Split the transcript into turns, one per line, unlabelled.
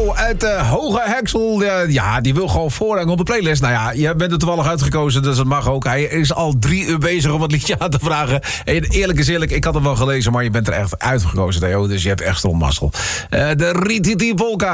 Theo uit Hoge Heksel. Ja, die wil gewoon voorrang op de playlist. Nou ja, je bent er toevallig uitgekozen, dus dat mag ook. Hij is al 3 uur bezig om het liedje aan te vragen. En eerlijk is eerlijk, ik had hem wel gelezen, maar je bent er echt uitgekozen, Theo. Dus je hebt echt zo'n mazzel. De Rititi Polka.